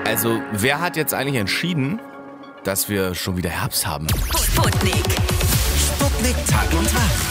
Also, wer hat jetzt eigentlich entschieden, dass wir schon wieder Herbst haben? Sputnik. Sputnik Tag und Nacht.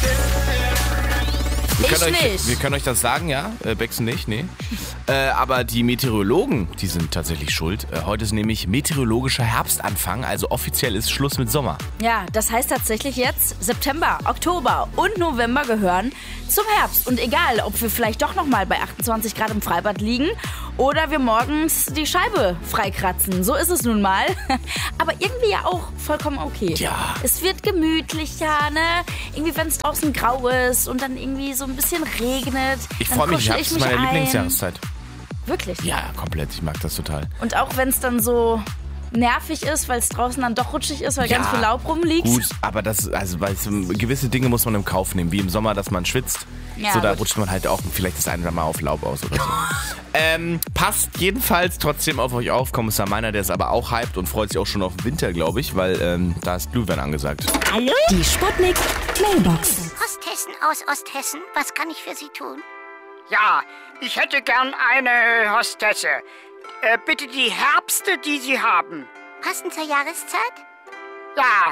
Wir können euch das sagen, ja? Bexen nicht, nee. Aber die Meteorologen, die sind tatsächlich schuld. Heute ist nämlich meteorologischer Herbstanfang, also offiziell ist Schluss mit Sommer. Ja, das heißt tatsächlich jetzt September, Oktober und November gehören zum Herbst. Und egal, ob wir vielleicht doch nochmal bei 28 Grad im Freibad liegen oder wir morgens die Scheibe freikratzen. So ist es nun mal. Aber irgendwie ja auch vollkommen okay. Ja. Es wird gemütlicher, ne? Irgendwie, wenn es draußen grau ist und dann irgendwie so ein bisschen regnet. Ich dann freue mich, kuschel Herbst ist meine Lieblingsjahreszeit. Wirklich? Ja, komplett, ich mag das total. Und auch wenn es dann so nervig ist, weil es draußen dann doch rutschig ist, weil ganz viel Laub rumliegt. Gut, aber gewisse Dinge muss man im Kauf nehmen, wie im Sommer, dass man schwitzt. Ja, so, da gut. rutscht man halt auch vielleicht das eine oder Mal auf Laub aus oder so. Passt jedenfalls trotzdem auf euch auf. Kommissar Meiner, der ist aber auch hyped und freut sich auch schon auf den Winter, glaube ich, weil da ist Glühwein angesagt. Hallo? Die Sputnik Mailbox. Osthessen aus Osthessen, was kann ich für Sie tun? Ja, ich hätte gern eine Hostesse. Bitte die Herbste, die Sie haben. Passend zur Jahreszeit? Ja,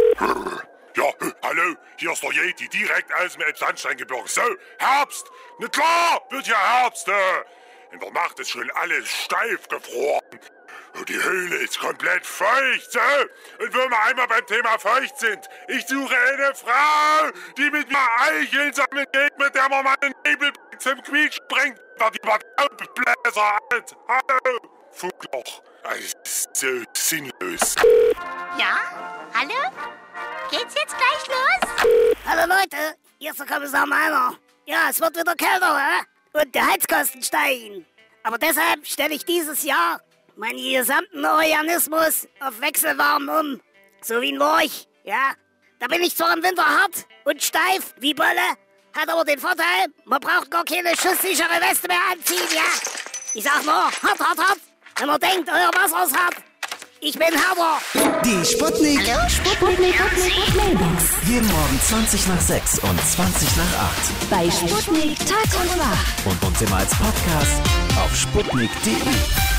Ja, hallo, hier ist der Yeti, direkt aus dem Elbsandsteingebirge. So, Herbst! Na klar, wird ja Herbst. In der Nacht ist schon alles steif gefroren. Und die Höhle ist komplett feucht, so. Und wo wir einmal beim Thema feucht sind, ich suche eine Frau, die mit mir Eicheln sammeln geht, mit der man meinen Nebel zum Quietsch bringt, da die Taubbläser alt. Hallo, Funkloch. Das ist so sinnlos. Ja? Hallo? Geht's jetzt gleich los? Hallo Leute, hier ist der Kommissar Meiner. Ja, es wird wieder kälter, hä? Und die Heizkosten steigen. Aber deshalb stelle ich dieses Jahr meinen gesamten Organismus auf Wechselwarm um. So wie ein Lorch, ja? Da bin ich zwar im Winter hart und steif wie Bolle, hat aber den Vorteil, man braucht gar keine schusssichere Weste mehr anziehen, ja? Ich sag nur, hart, hart, hart, wenn man denkt, euer Wasser ist hart. Ich bin härter. Die Sputnik. Hallo? Sputnik Mailbox. Jeden Morgen 20 nach 6 und 20 nach 8. Bei Sputnik Tag und Nacht. Und uns immer als Podcast auf sputnik.de.